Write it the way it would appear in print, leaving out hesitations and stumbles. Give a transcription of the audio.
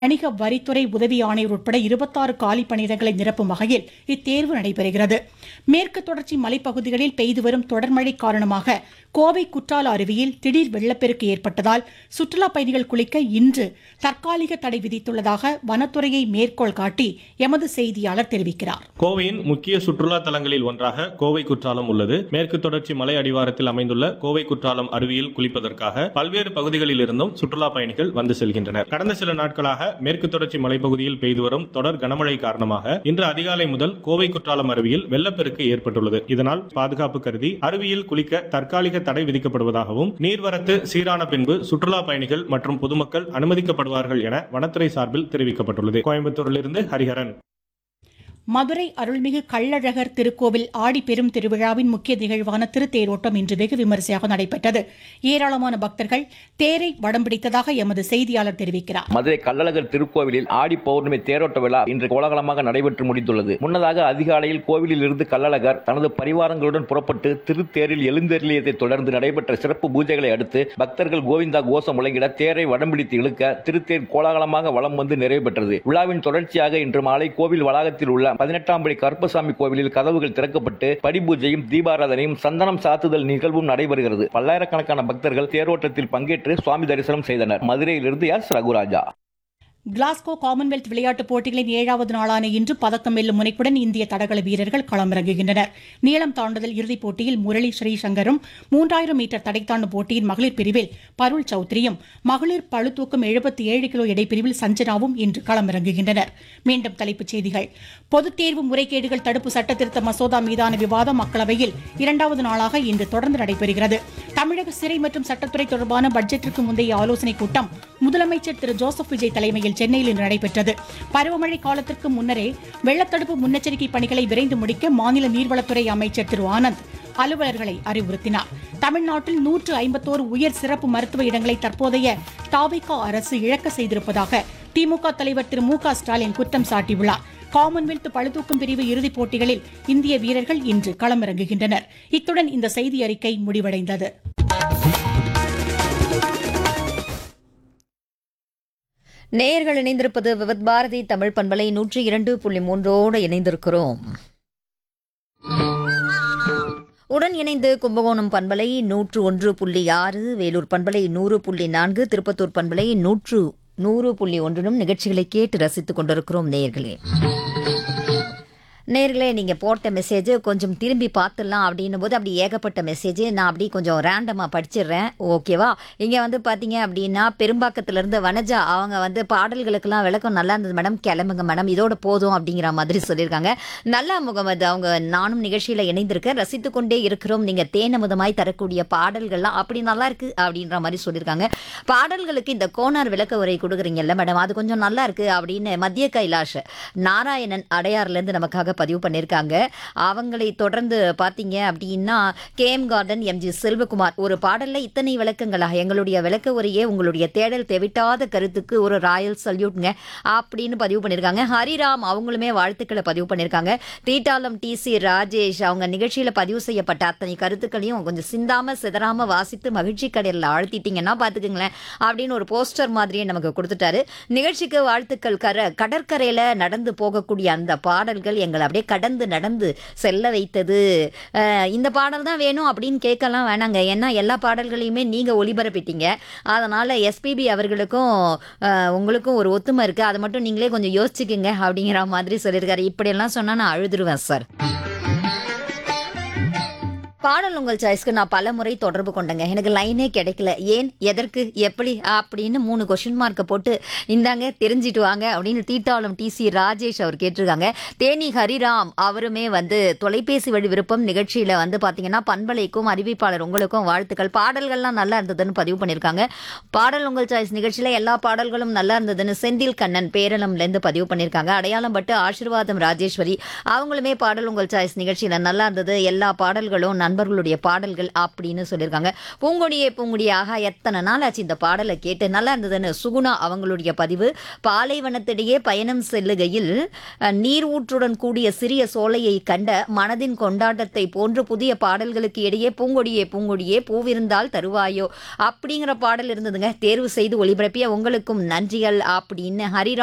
வணிக வரித்துறை உதவி ஆணையர் உட்பட 26 காலி பணியிடங்களை நிரப்பும் வகையில் இத்தேர்வு நடைபெறுகிறது. மேற்கு தொடர்ச்சி மலைப்பகுதிகளில் பெய்து வரும் தொடர்மழை காரணமாக கோவை குற்றால அருவியில் திடீர் வெள்ளப்பெருக்கு ஏற்பட்டதால் சுற்றுலா பயணிகள் குளிக்க இன்று தற்காலிக தடை விதித்துள்ளதாக வனத்துறையை மேற்கோள் காட்டி எமது செய்தியாளர் தெரிவிக்கிறார். கோவையின் முக்கிய சுற்றுலா தலங்களில் ஒன்றாக கோவை குற்றாலம் உள்ளது. மேற்கு தொடர்ச்சி மலை அடிவாரத்தில் அமைந்துள்ள கோவை குற்றாலம் அருவியில் குளிப்பதற்காக பல்வேறு பகுதிகளில் இருந்தும் சுற்றுலா பயணிகள் வந்து செல்கின்றனர். கடந்த சில நாட்களாக மேற்கு தொடர்ச்சி மலைப்பகுதியில் பெய்து வரும் தொடர் கனமழை காரணமாக இன்று அதிகாலை முதல் கோவை குற்றாலம் அருவியில் வெள்ளப்பெருக்கு ஏற்பட்டுள்ளது. இதனால் பாதுகாப்பு கருதி அருவியில் குளிக்க தற்காலிக தடை விதிக்கப்படுவதாகவும் நீர்வரத்து சீரான பின்பு சுற்றுலா பயணிகள் மற்றும் பொதுமக்கள் அனுமதிக்கப்படுவார்கள் என வனத்துறை சார்பில் தெரிவிக்கப்பட்டுள்ளது. கோயம்புத்தூரிலிருந்து ஹரிஹரன். மதுரை அருள்மிகு கள்ளழகர் திருக்கோவில் ஆடி பெரும் திருவிழாவின் முக்கிய நிகழ்வான திருத்தேரோட்டம் இன்று வெகு விமரிசையாக நடைபெற்றது. ஏராளமான பக்தர்கள் தேரை வடம் பிடித்ததாக எமது செய்தியாளர் தெரிவிக்கிறார். மதுரை கள்ளழகர் திருக்கோவிலில் ஆடி பௌர்ணமி தேரோட்ட விழா இன்று கோலாகலமாக நடைபெற்று முடிந்துள்ளது. முன்னதாக அதிகாலையில் கோவிலில் இருந்து கள்ளழகர் தனது பரிவாரங்களுடன் புறப்பட்டு திருத்தேரில் எழுந்தருளியதை தொடர்ந்து நடைபெற்ற சிறப்பு பூஜைகளை அடுத்து பக்தர்கள் கோவிந்தா கோஷம் முழங்கிட தேரை வடம் பிடித்து இழுக்க திருத்தேர் கோலாகலமாக வலம் வந்து நிறைவு பெற்றது. விழாவின் தொடர்ச்சியாக இன்று மாலை கோவில் வளாகத்தில் உள்ள 18ஆம் படி கருப்பசாமி கோவிலில் கதவுகள் திறக்கப்பட்டு படிபூஜையும் தீபாராதனையும் சந்தனம் சாத்துதல் நிகழ்வும் நடைபெறுகிறது. பல்லாயிரக்கணக்கான பக்தர்கள் தேரோட்டத்தில் பங்கேற்று சுவாமி தரிசனம் செய்தனர். மதுரையிலிருந்து எஸ் ரகுராஜா. கிளாஸ்கோ காமன்வெல்த் விளையாட்டுப் போட்டிகளின் 7வது நாளான இன்று பதக்கம் வெல்லும் முனைப்புடன் இந்திய தடகள வீரர்கள் களமிறங்குகின்றனர். நீளம் தாண்டுதல் இறுதிப் போட்டியில் முரளி ஸ்ரீசங்கரும் 3000 மீட்டர் தடை தாண்டும் போட்டியின் மகளிர் பிரிவில் பருள் சௌத்ரியும் மகளிர் பளுதூக்கும் 77 கிலோ எடைப்பிரிவில் சஞ்சனாவும் இன்று களமிறங்குகின்றனர். மீண்டும் தலைப்புச் செய்திகள். பொதுத் தேர்வு முறைகேடுகள் தடுப்பு சட்டத்திருத்த மசோதா மீதான விவாதம் மக்களவையில் 2வது நாளாக இன்று தொடர்ந்து நடைபெறுகிறது. தமிழக சிறை மற்றும் சட்டத்துறை தொடர்பான பட்ஜெட்டிற்கு முந்தைய ஆலோசனைக் கூட்டம் முதலமைச்சர் திரு ஜோசப் விஜய் தலைமையில் சென்னையில் இன்று நடைபெற்றது. பருவமழை காலத்திற்கு முன்னரே வெள்ளத்தடுப்பு முன்னெச்சரிக்கை பணிகளை விரைந்து முடிக்க மாநில நீர்வளத்துறை அமைச்சர் திரு ஆனந்த் அலுவலர்களை அறிவுறுத்தினார். தமிழ்நாட்டில் 151 உயர் சிறப்பு மருத்துவ இடங்களை தற்போதைய தாவேகா அரசு இழக்க செய்திருப்பதாக திமுக தலைவர் திரு மு.க. ஸ்டாலின் குற்றம் சாட்டியுள்ளார். காமன்வெல்த் பளுதூக்கும் பிரிவு இறுதிப் போட்டிகளில் இந்திய வீரர்கள் இன்று களமிறங்குகின்றனர். இத்துடன் இந்த செய்தி அறிக்கை முடிவடைந்தது. நேயர்கள் இணைந்திருப்பது விவத் பாரதி தமிழ் பண்பலை 102.3 இணைந்திருக்கிறோம். உடன் இணைந்து கும்பகோணம் பண்பலை 101.6, வேலூர் பண்பலை 100.4, திருப்பத்தூர் பண்பலை 100.1 நிகழ்ச்சிகளை கேட்டு ரசித்துக் கொண்டிருக்கிறோம். நேர்களே, நீங்கள் போட்ட மெசேஜ் கொஞ்சம் திரும்பி பார்த்துடலாம் அப்படின்னும் போது அப்படி ஏகப்பட்ட மெசேஜ் நான் அப்படி கொஞ்சம் ரேண்டமாக படிச்சிடுறேன். ஓகேவா? இங்கே வந்து பார்த்தீங்க அப்படின்னா பெரும்பாக்கத்திலேருந்து வனஜா அவங்க பாடல்களுக்கெல்லாம் விளக்கம் நல்லா இருந்தது மேடம், கிளம்புங்க மேடம், இதோட போதும் அப்படிங்கிற மாதிரி சொல்லியிருக்காங்க. நல்லா முகமது அவங்க நானும் நிகழ்ச்சியில் இணைந்திருக்கேன், ரசித்து கொண்டே இருக்கிறோம், நீங்கள் தேனமுதமாய் தரக்கூடிய பாடல்கள்லாம் அப்படி நல்லா இருக்குது அப்படின்ற மாதிரி சொல்லியிருக்காங்க. பாடல்களுக்கு இந்த கோனார் விளக்க உரை கொடுக்குறீங்கல்ல மேடம், அது கொஞ்சம் நல்லா இருக்குது அப்படின்னு மத்திய கைலாஷ் நாராயணன் அடையாறுலேருந்து நமக்காக பதிவு பண்ணியிருக்காங்க. அவங்களை தொடர்ந்து பார்த்தீங்க அப்படின்னா கேஎம் கார்டன் எம்ஜி செல்வகுமார் ஒரு பாடலில் இத்தனை விளக்கங்களாக எங்களுடைய விளக்க உரையே உங்களுடைய தேடல் தெவிட்டாத கருத்துக்கு ஒரு ராயல் சல்யூட்ங்க அப்படின்னு பதிவு பண்ணியிருக்காங்க. ஹரிராம் அவங்களுமே வாழ்த்துக்களை பதிவு பண்ணியிருக்காங்க. தீட்டாலம் டிசி ராஜேஷ் அவங்க நிகழ்ச்சியில் பதிவு செய்யப்பட்ட அத்தனை கருத்துக்களையும் கொஞ்சம் சிந்தாம சிதறாம வாசித்து மகிழ்ச்சி கடலில் ஆழ்த்திட்டீங்கன்னா பார்த்துக்குங்களேன் அப்படின்னு ஒரு போஸ்டர் மாதிரியே நமக்கு கொடுத்துட்டாரு. நிகழ்ச்சிக்கு வாழ்த்துக்கள். கடற்கரையில் நடந்து போகக்கூடிய அந்த பாடல்கள் எங்களை அப்படியே கடந்து நடந்து செல்ல வைத்தது. இந்த பாடல் தான் வேணும் அப்படின்னு கேட்கலாம் வேணாங்க, ஏன்னா எல்லா பாடல்களையுமே நீங்கள் ஒளிபரப்பிட்டீங்க. அதனால் எஸ்பிபி அவர்களுக்கும் உங்களுக்கும் ஒரு ஒத்துமை இருக்குது, அதை மட்டும் நீங்களே கொஞ்சம் யோசிச்சுக்குங்க அப்படிங்கிற மாதிரி சொல்லியிருக்காரு. இப்படியெல்லாம் சொன்னால் நான் அழுதுருவேன் சார். பாடல் உங்கள் சாய்ஸ்க்கு நான் பல முறை தொடர்பு கொண்டேங்க, எனக்கு லைனே கிடைக்கல, ஏன் எதற்கு எப்படி அப்படின்னு 3 கொஸ்டின் மார்க்கை போட்டு இந்தாங்க தெரிஞ்சிட்டு வாங்க அப்படின்னு தீட்டாளம் டிசி ராஜேஷ் அவர் கேட்டிருக்காங்க. தேனி ஹரிராம் அவருமே தொலைபேசி வழி விருப்பம் நிகழ்ச்சியில் பார்த்தீங்கன்னா பண்பலைக்கும் அறிவிப்பாளர் உங்களுக்கும் வாழ்த்துக்கள், பாடல்கள்லாம் நல்லா இருந்ததுன்னு பதிவு பண்ணியிருக்காங்க. பாடல் உங்கள் சாய்ஸ் நிகழ்ச்சியில் எல்லா பாடல்களும் நல்லா இருந்ததுன்னு செந்தில் கண்ணன் பேரளம்லேருந்து பதிவு பண்ணியிருக்காங்க. அடையாளம் பட்டு ஆசீர்வாதம் ராஜேஸ்வரி அவங்களுமே பாடல் உங்கள் சாய்ஸ் நிகழ்ச்சியில் நல்லா இருந்தது, எல்லா பாடல்களும் நண்பர்களுடைய பாடல்கள் அப்படின்னு சொல்லியிருக்காங்க. பூங்கொடியே பூங்கொடியாக எத்தனை நாள் ஆச்சு இந்த பாடலை கேட்டு, நல்லா இருந்ததுன்னு சுகுணா அவங்களுடைய பதிவு. பாலைவனத்திடையே பயணம் செல்லுகையில் நீர் ஊற்றுடன் கூடிய சிறிய சோலையை கண்ட மனதின் கொண்டாட்டத்தை போன்று புதிய பாடல்களுக்கு இடையே பூங்கொடியே பூங்கொடியே பூவிருந்தால் தருவாயோ அப்படிங்கிற பாடல் இருந்ததுங்க. தேர்வு செய்து ஒளிபரப்பிய உங்களுக்கும் நன்றிகள் அப்படின்னு ஹரிராம்